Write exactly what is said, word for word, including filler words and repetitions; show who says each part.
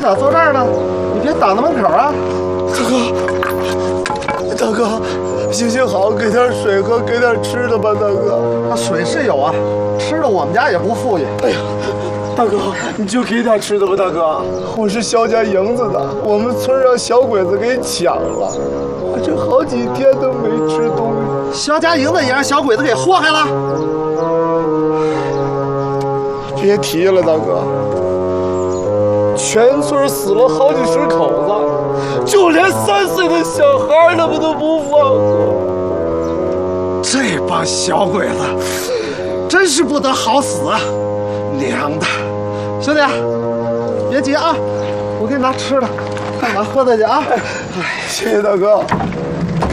Speaker 1: 咋坐这儿呢？你别挡着门口啊！
Speaker 2: 大哥，大哥，行行好，给点水喝，给点吃的吧，大哥。
Speaker 1: 那水是有啊，吃的我们家也不富裕。
Speaker 2: 哎呀，大哥，你就给点吃的吧，大哥。我是肖家营子的，我们村让小鬼子给抢了，我这好几天都没吃东西。
Speaker 1: 肖家营子也让小鬼子给祸害了？
Speaker 2: 别提了，大哥。全村死了好几十口子，就连三岁的小孩他们都不放过。
Speaker 1: 这帮小鬼子真是不得好死啊！娘的，兄弟，别急啊，我给你拿吃的，干嘛喝的去啊？
Speaker 2: 哎，谢谢大哥。